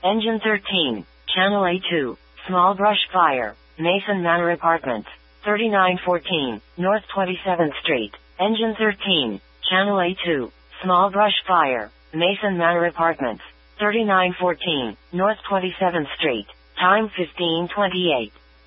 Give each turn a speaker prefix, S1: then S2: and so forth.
S1: Engine 13, Channel A2, small brush fire, Mason Manor Apartments, 3914, North 27th Street. Engine 13, Channel A2, small brush fire, Mason Manor Apartments, 3914, North 27th Street. Time 15:28.